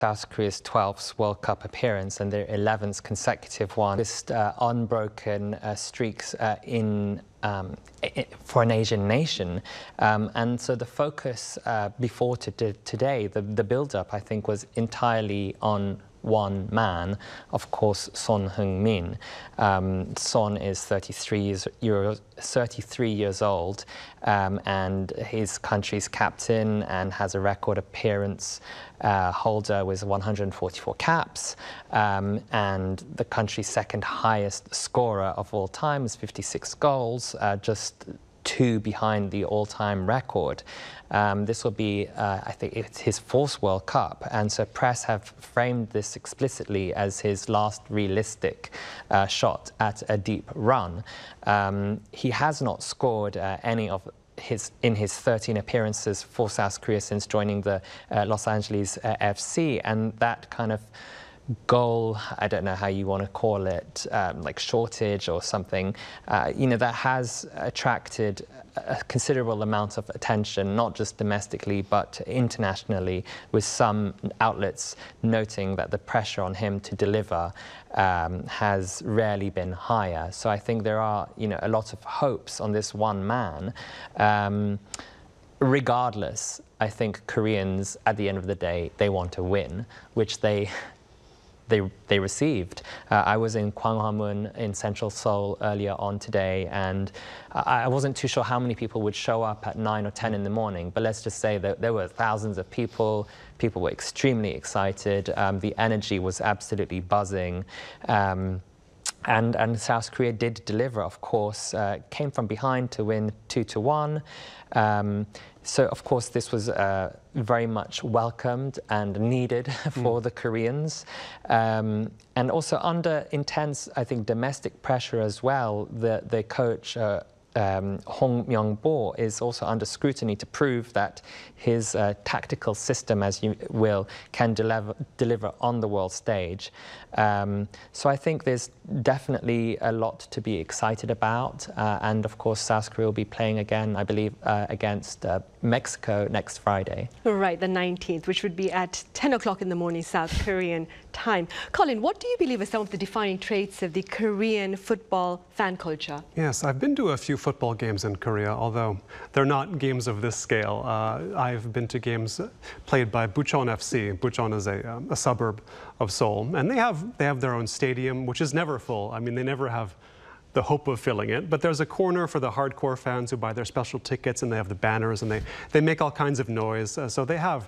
South Korea's 12th World Cup appearance and their 11th consecutive one. Just unbroken streaks for an Asian nation. And so the focus before today, the build-up, I think, was entirely on one man, of course, Son Heung-min. Son is 33 years old and his country's captain and has a record appearance holder with 144 caps, and the country's second highest scorer of all time is 56 goals, just 2 behind the all-time record. This will be, I think, it's his 4th World Cup, and so press have framed this explicitly as his last realistic shot at a deep run. He has not scored any of in his 13 appearances for South Korea since joining the Los Angeles FC, and that kind of goal, I don't know how you want to call it, like shortage or something, that has attracted a considerable amount of attention, not just domestically but internationally, with some outlets noting that the pressure on him to deliver has rarely been higher. So I think there are, a lot of hopes on this one man. Regardless, I think Koreans, at the end of the day, they want to win, which they received. I was in Gwanghwamun in central Seoul earlier on today, and I wasn't too sure how many people would show up at 9 or 10 in the morning, but let's just say that there were thousands of people. People were extremely excited. The energy was absolutely buzzing. And South Korea did deliver, of course, came from behind to win 2-1. So, of course, this was very much welcomed and needed for the Koreans. And also under intense, I think, domestic pressure as well, the coach, Hong Myung-bo, is also under scrutiny to prove that his tactical system, as you will, can deliver on the world stage. So I think there's definitely a lot to be excited about. And of course, South Korea will be playing again, I believe, against Mexico next Friday. Right, the 19th, which would be at 10 o'clock in the morning, South Korean time. Colin, what do you believe are some of the defining traits of the Korean football fan culture? Yes, I've been to a few football games in Korea, although they're not games of this scale. I've been to games played by Bucheon FC. Bucheon is a suburb of Seoul, and they have their own stadium, which is never full. I mean, they never have the hope of filling it, but there's a corner for the hardcore fans who buy their special tickets, and they have the banners, and they make all kinds of noise. So they have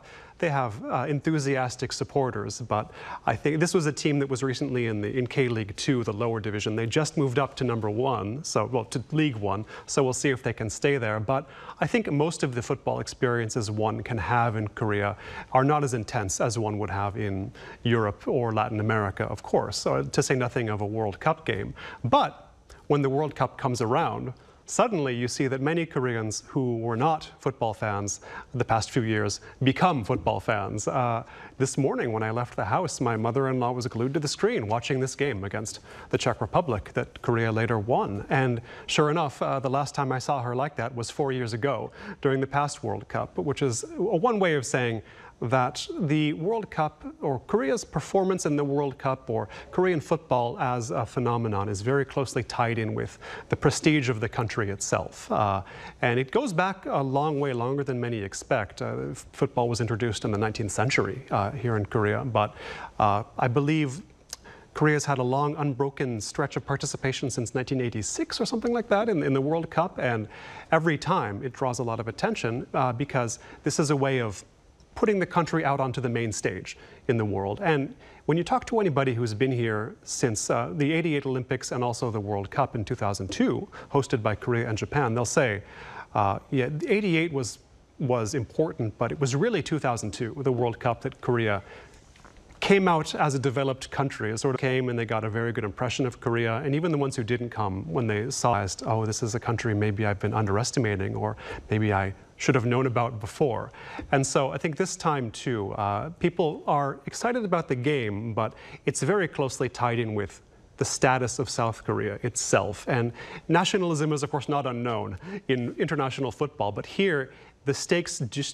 enthusiastic supporters. But I think this was a team that was recently in K-League 2, the lower division. They just moved up to number 1, to League 1. So we'll see if they can stay there. But I think most of the football experiences one can have in Korea are not as intense as one would have in Europe or Latin America, of course. So to say nothing of a World Cup game. But when the World Cup comes around, suddenly you see that many Koreans who were not football fans the past few years become football fans. This morning when I left the house, my mother-in-law was glued to the screen watching this game against the Czech Republic that Korea later won. And sure enough, the last time I saw her like that was 4 years ago during the past World Cup, which is one way of saying that the World Cup, or Korea's performance in the World Cup, or Korean football as a phenomenon, is very closely tied in with the prestige of the country itself. And it goes back a long way, longer than many expect. Football was introduced in the 19th century here in Korea, but I believe Korea's had a long, unbroken stretch of participation since 1986 or something like that in the World Cup, and every time it draws a lot of attention because this is a way of putting the country out onto the main stage in the world. And when you talk to anybody who's been here since the '88 Olympics and also the World Cup in 2002, hosted by Korea and Japan, they'll say, yeah, '88 was important, but it was really 2002, the World Cup, that Korea came out as a developed country. It sort of came and they got a very good impression of Korea. And even the ones who didn't come, when they saw, oh, this is a country maybe I've been underestimating, or maybe I should have known about before. And so I think this time too, people are excited about the game, but it's very closely tied in with the status of South Korea itself. And nationalism is, of course, not unknown in international football, but here the stakes just